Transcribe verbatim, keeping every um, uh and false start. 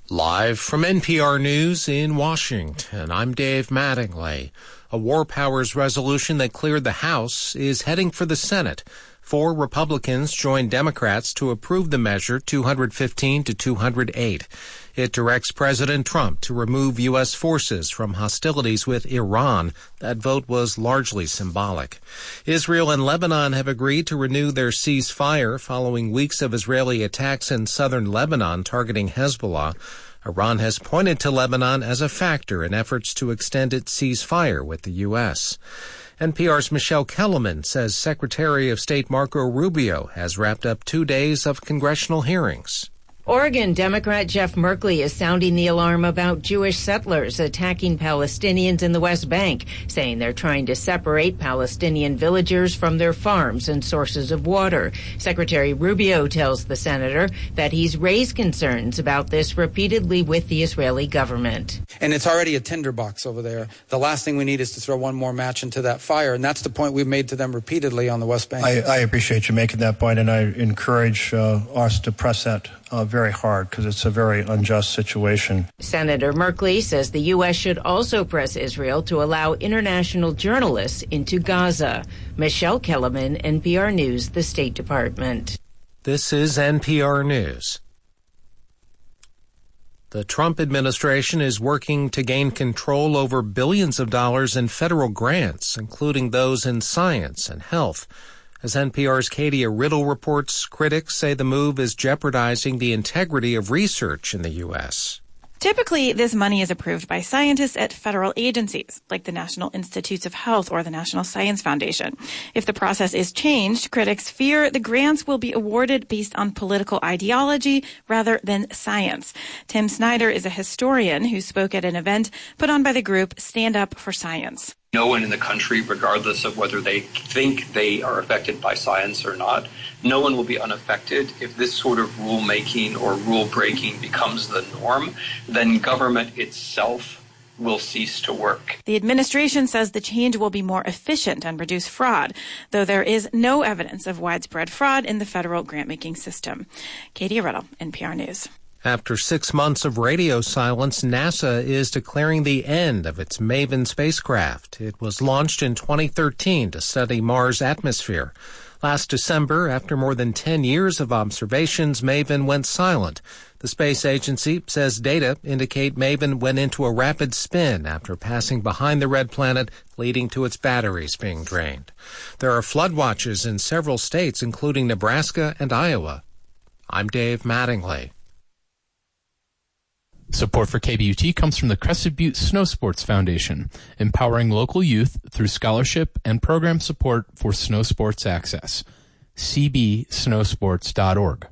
Live from N P R News in Washington, I'm Dave Mattingly. A War Powers resolution that cleared the House is heading for the Senate. Four Republicans joined Democrats to approve the measure two hundred fifteen to two hundred eight. It directs President Trump to remove U S forces from hostilities with Iran. That vote was largely symbolic. Israel and Lebanon have agreed to renew their ceasefire following weeks of Israeli attacks in southern Lebanon targeting Hezbollah. Iran has pointed to Lebanon as a factor in efforts to extend its ceasefire with the U S. N P R's Michelle Kellerman says Secretary of State Marco Rubio has wrapped up two days of congressional hearings. Oregon Democrat Jeff Merkley is sounding the alarm about Jewish settlers attacking Palestinians in the West Bank, saying they're trying to separate Palestinian villagers from their farms and sources of water. Secretary Rubio tells the senator that he's raised concerns about this repeatedly with the Israeli government. And it's already a tinderbox over there. The last thing we need is to throw one more match into that fire, and that's the point we've made to them repeatedly on the West Bank. I, I appreciate you making that point, and I encourage uh, us to press that Uh, very hard because it's a very unjust situation. Senator Merkley says the U S should also press Israel to allow international journalists into Gaza. Michelle Kellerman, N P R News, the State Department. This is N P R News. The Trump administration is working to gain control over billions of dollars in federal grants, including those in science and health. As N P R's Katia Riddle reports, critics say the move is jeopardizing the integrity of research in the U S. Typically, this money is approved by scientists at federal agencies, like the National Institutes of Health or the National Science Foundation. If the process is changed, critics fear the grants will be awarded based on political ideology rather than science. Tim Snyder is a historian who spoke at an event put on by the group Stand Up for Science. No one in the country, regardless of whether they think they are affected by science or not, no one will be unaffected. If this sort of rulemaking or rule breaking becomes the norm, then government itself will cease to work. The administration says the change will be more efficient and reduce fraud, though there is no evidence of widespread fraud in the federal grant-making system. Katie Riddle, N P R News. After six months of radio silence, NASA is declaring the end of its MAVEN spacecraft. It was launched in twenty thirteen to study Mars' atmosphere. Last December, after more than ten years of observations, MAVEN went silent. The space agency says data indicate MAVEN went into a rapid spin after passing behind the red planet, leading to its batteries being drained. There are flood watches in several states, including Nebraska and Iowa. I'm Dave Mattingly. Support for K B U T comes from the Crested Butte Snow Sports Foundation, empowering local youth through scholarship and program support for snow sports access. c b snowsports dot org.